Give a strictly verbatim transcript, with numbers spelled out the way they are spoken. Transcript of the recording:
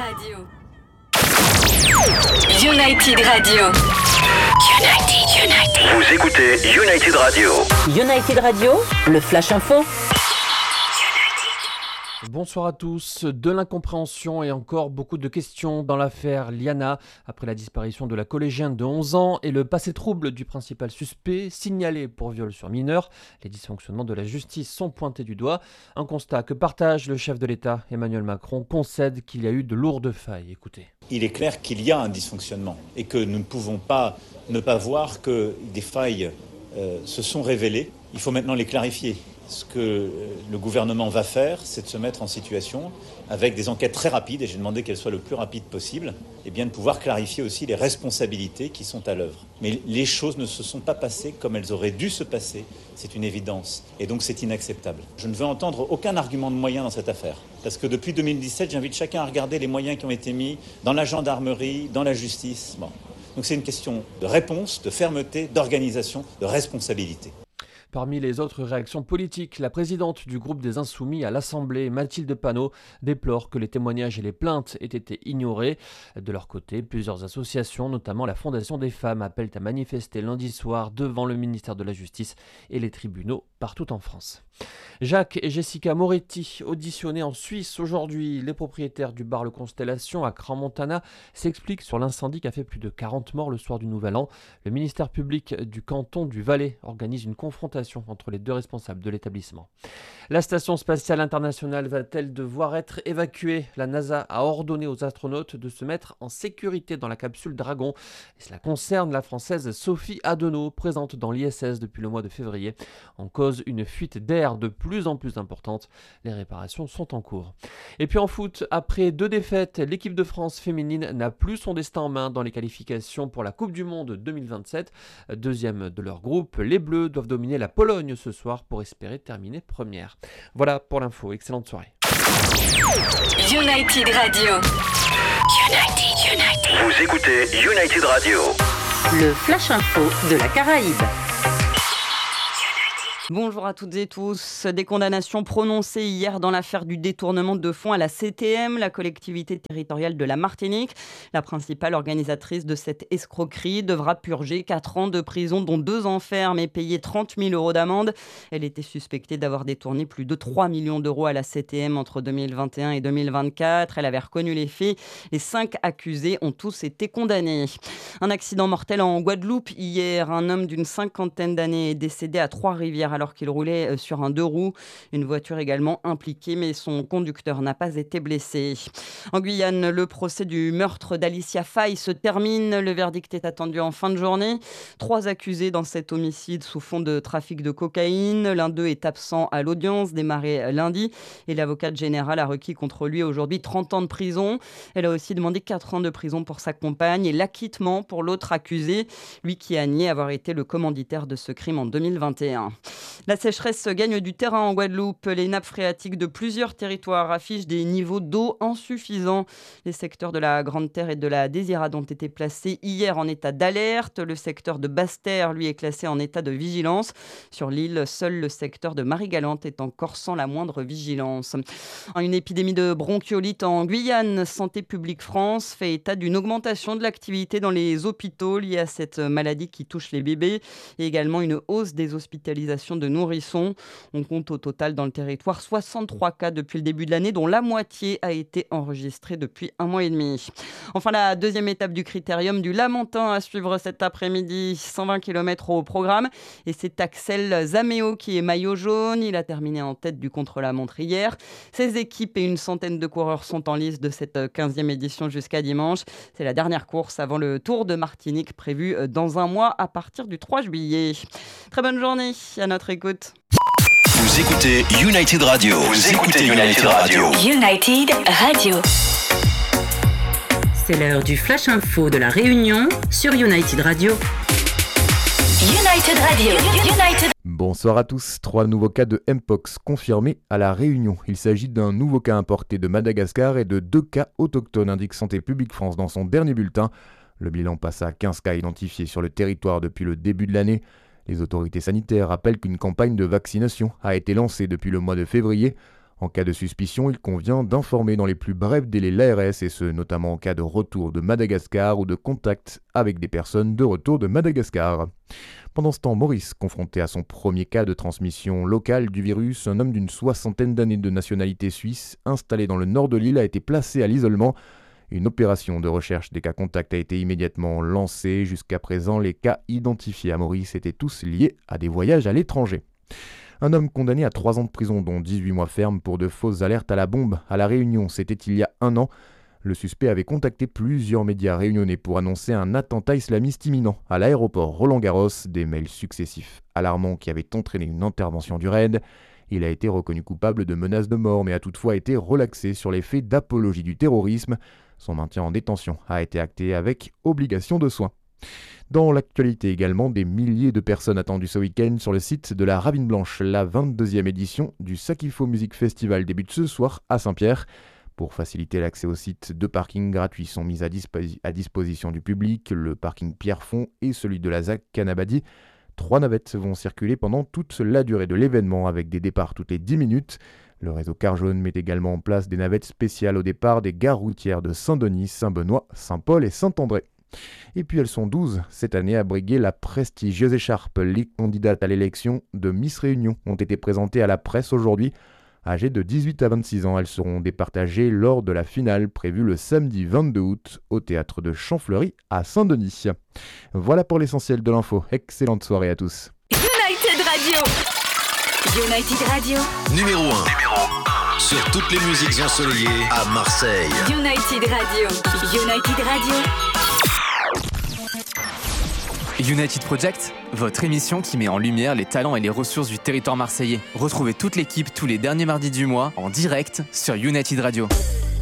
Radio. United Radio. United, United. Vous écoutez United Radio. United Radio, le Flash Info. Bonsoir à tous. De l'incompréhension et encore beaucoup de questions dans l'affaire Liana après la disparition de la collégienne de onze ans et le passé trouble du principal suspect signalé pour viol sur mineur. Les dysfonctionnements de la justice sont pointés du doigt. Un constat que partage le chef de l'État, Emmanuel Macron, concède qu'il y a eu de lourdes failles. Écoutez. Il est clair qu'il y a un dysfonctionnement et que nous ne pouvons pas ne pas voir que des failles euh, se sont révélées. Il faut maintenant les clarifier. Ce que le gouvernement va faire, c'est de se mettre en situation, avec des enquêtes très rapides, et j'ai demandé qu'elles soient le plus rapides possible, et bien de pouvoir clarifier aussi les responsabilités qui sont à l'œuvre. Mais les choses ne se sont pas passées comme elles auraient dû se passer, c'est une évidence, et donc c'est inacceptable. Je ne veux entendre aucun argument de moyens dans cette affaire, parce que depuis deux mille dix-sept, j'invite chacun à regarder les moyens qui ont été mis dans la gendarmerie, dans la justice. Bon. Donc c'est une question de réponse, de fermeté, d'organisation, de responsabilité. Parmi les autres réactions politiques, la présidente du groupe des Insoumis à l'Assemblée, Mathilde Panot, déplore que les témoignages et les plaintes aient été ignorés. De leur côté, plusieurs associations, notamment la Fondation des femmes, appellent à manifester lundi soir devant le ministère de la Justice et les tribunaux partout en France. Jacques et Jessica Moretti, auditionnés en Suisse aujourd'hui, les propriétaires du bar Le Constellation à Crans-Montana s'expliquent sur l'incendie qui a fait plus de quarante morts le soir du Nouvel An. Le ministère public du canton du Valais organise une confrontation entre les deux responsables de l'établissement. La station spatiale internationale va-t-elle devoir être évacuée ? La NASA a ordonné aux astronautes de se mettre en sécurité dans la capsule Dragon. Et cela concerne la française Sophie Adenau, présente dans l'I S S depuis le mois de février. En cause, une fuite d'air de plus en plus importante. Les réparations sont en cours. Et puis en foot, après deux défaites, l'équipe de France féminine n'a plus son destin en main dans les qualifications pour la Coupe du Monde deux mille vingt-sept. Deuxième de leur groupe, les Bleus doivent dominer la Pologne ce soir pour espérer terminer première. Voilà pour l'info, excellente soirée. United Radio. United, United. Vous écoutez United Radio. Le Flash Info de la Caraïbe. Bonjour à toutes et tous. Des condamnations prononcées hier dans l'affaire du détournement de fonds à la C T M, la collectivité territoriale de la Martinique. La principale organisatrice de cette escroquerie devra purger quatre ans de prison, dont deux ans ferme et payer trente mille euros d'amende. Elle était suspectée d'avoir détourné plus de trois millions d'euros à la C T M entre deux mille vingt et un et deux mille vingt-quatre. Elle avait reconnu les faits. Les cinq accusés ont tous été condamnés. Un accident mortel en Guadeloupe hier. Un homme d'une cinquantaine d'années est décédé à Trois-Rivières alors qu'il roulait sur un deux roues. Une voiture également impliquée, mais son conducteur n'a pas été blessé. En Guyane, le procès du meurtre d'Alicia Faye se termine. Le verdict est attendu en fin de journée. Trois accusés dans cet homicide sous fond de trafic de cocaïne. L'un d'eux est absent à l'audience démarrée lundi et l'avocate générale a requis contre lui aujourd'hui trente ans de prison. Elle a aussi demandé quatre ans de prison pour sa compagne et l'acquittement pour l'autre accusé, lui qui a nié avoir été le commanditaire de ce crime en deux mille vingt et un. La sécheresse gagne du terrain en Guadeloupe. Les nappes phréatiques de plusieurs territoires affichent des niveaux d'eau insuffisants. Les secteurs de la Grande Terre et de la Désirade ont été placés hier en état d'alerte. Le secteur de Basse-Terre, lui, est classé en état de vigilance. Sur l'île, seul le secteur de Marie-Galante est encore sans la moindre vigilance. Une épidémie de bronchiolite en Guyane. Santé publique France fait état d'une augmentation de l'activité dans les hôpitaux liée à cette maladie qui touche les bébés et également une hausse des hospitalisations de nourrissons. On compte au total dans le territoire soixante-trois cas depuis le début de l'année, dont la moitié a été enregistrée depuis un mois et demi. Enfin, la deuxième étape du critérium du Lamentin à suivre cet après-midi. cent vingt kilomètres au programme. Et c'est Axel Zaméo qui est maillot jaune. Il a terminé en tête du contre-la-montre hier. Ses équipes et une centaine de coureurs sont en lice de cette quinzième édition jusqu'à dimanche. C'est la dernière course avant le Tour de Martinique prévu dans un mois à partir du trois juillet. Très bonne journée à notre écoute. Vous écoutez United Radio. Vous écoutez United Radio. United Radio. C'est l'heure du Flash Info de la Réunion sur United Radio. United Radio. United. Bonsoir à tous. Trois nouveaux cas de Mpox confirmés à La Réunion. Il s'agit d'un nouveau cas importé de Madagascar et de deux cas autochtones, indique Santé publique France dans son dernier bulletin. Le bilan passe à quinze cas identifiés sur le territoire depuis le début de l'année. Les autorités sanitaires rappellent qu'une campagne de vaccination a été lancée depuis le mois de février. En cas de suspicion, il convient d'informer dans les plus brefs délais l'A R S, et ce notamment en cas de retour de Madagascar ou de contact avec des personnes de retour de Madagascar. Pendant ce temps, Maurice, confronté à son premier cas de transmission locale du virus, un homme d'une soixantaine d'années de nationalité suisse, installé dans le nord de l'île, a été placé à l'isolement. Une opération de recherche des cas contacts a été immédiatement lancée. Jusqu'à présent, les cas identifiés à Maurice étaient tous liés à des voyages à l'étranger. Un homme condamné à trois ans de prison, dont dix-huit mois ferme pour de fausses alertes à la bombe à La Réunion. C'était il y a un an. Le suspect avait contacté plusieurs médias réunionnais pour annoncer un attentat islamiste imminent à l'aéroport Roland-Garros. Des mails successifs alarmants qui avaient entraîné une intervention du raid. Il a été reconnu coupable de menaces de mort, mais a toutefois été relaxé sur les faits d'apologie du terrorisme. Son maintien en détention a été acté avec obligation de soins. Dans l'actualité également, des milliers de personnes attendues ce week-end sur le site de la Ravine Blanche. La vingt-deuxième édition du Sakifo Music Festival débute ce soir à Saint-Pierre. Pour faciliter l'accès au site, deux parkings gratuits sont mis à, dispo- à disposition du public, le parking Pierrefonds et celui de la Z A C Canabadi. Trois navettes vont circuler pendant toute la durée de l'événement avec des départs toutes les dix minutes. Le réseau Car Jaune met également en place des navettes spéciales au départ des gares routières de Saint-Denis, Saint-Benoît, Saint-Paul et Saint-André. Et puis elles sont douze cette année à briguer la prestigieuse écharpe. Les candidates à l'élection de Miss Réunion ont été présentées à la presse aujourd'hui. Âgées de dix-huit à vingt-six ans, elles seront départagées lors de la finale prévue le samedi vingt-deux août au théâtre de Champfleury à Saint-Denis. Voilà pour l'essentiel de l'info. Excellente soirée à tous. United Radio. United Radio. Numéro un. Numéro un. Sur toutes les musiques ensoleillées à Marseille. United Radio. United Radio. United Project, votre émission qui met en lumière les talents et les ressources du territoire marseillais. Retrouvez toute l'équipe tous les derniers mardis du mois en direct sur United Radio.